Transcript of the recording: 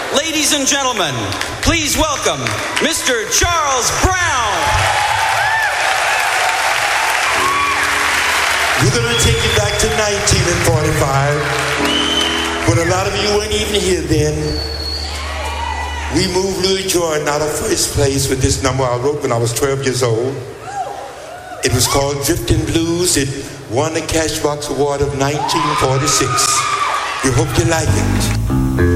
ladies and gentlemen, please welcome Mr. Charles Brown. We're going to take you back to 1945, when a lot of you weren't even here then. We moved Louis Jordan out of first place with this number I wrote when I was 12 years old. It was called Drifting Blues. It won the Cashbox Award of 1946. We hope you like it.